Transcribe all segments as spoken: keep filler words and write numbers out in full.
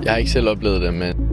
Jeg har ikke selv oplevet det, men...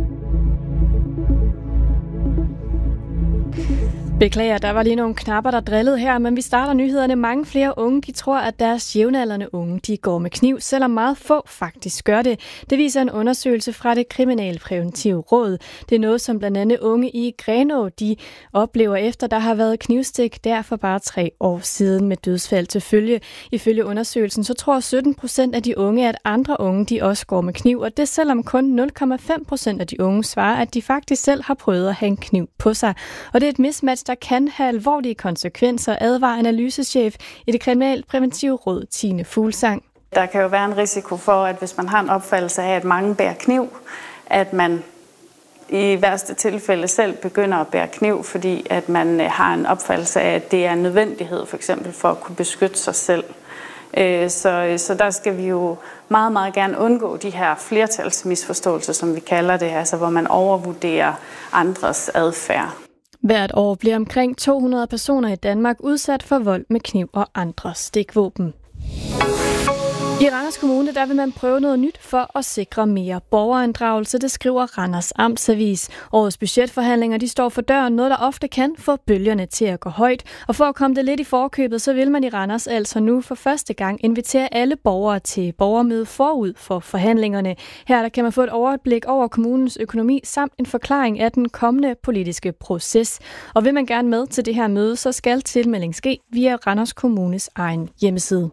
Beklager, der var lige nogle knapper, der drillede her, men vi starter nyhederne. Mange flere unge, de tror, at deres jævnaldrende unge, de går med kniv, selvom meget få faktisk gør det. Det viser en undersøgelse fra det Kriminalpræventive Råd. Det er noget, som blandt andet unge i Grenaa, de oplever efter, der har været knivstik der for bare tre år siden med dødsfald til følge. Ifølge undersøgelsen, så tror sytten procent af de unge, at andre unge, de også går med kniv, og det selvom kun nul komma fem procent af de unge svarer, at de faktisk selv har prøvet at have en kniv på sig. Og det er et mismatch, der kan have alvorlige konsekvenser, advarer analysechef i det Kriminalpræventive Råd, Tine Fuglsang. Der kan jo være en risiko for, at hvis man har en opfattelse af, at mange bærer kniv, at man i værste tilfælde selv begynder at bære kniv, fordi at man har en opfattelse af, at det er en nødvendighed, for eksempel for at kunne beskytte sig selv. Så, så der skal vi jo meget, meget gerne undgå de her flertalsmisforståelser, som vi kalder det, altså hvor man overvurderer andres adfærd. Hvert år bliver omkring to hundrede personer i Danmark udsat for vold med kniv og andre stikvåben. I Randers Kommune der vil man prøve noget nyt for at sikre mere borgerinddragelse, det skriver Randers Amtsavis. Årets budgetforhandlinger de står for døren, noget der ofte kan få bølgerne til at gå højt. Og for at komme det lidt i forkøbet, så vil man i Randers altså nu for første gang invitere alle borgere til borgermøde forud for forhandlingerne. Her der kan man få et overblik over kommunens økonomi samt en forklaring af den kommende politiske proces. Og vil man gerne med til det her møde, så skal tilmelding ske via Randers Kommunes egen hjemmeside.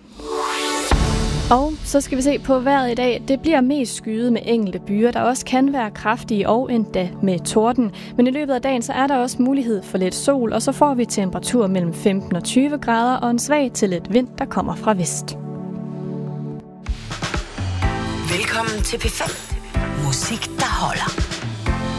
Og så skal vi se på vejret i dag. Det bliver mest skyet med enkelte byer, der også kan være kraftige og endda med torden. Men i løbet af dagen så er der også mulighed for lidt sol, og så får vi temperatur mellem femten og tyve grader og en svag til lidt vind, der kommer fra vest. Velkommen til P fem. Musik, der holder.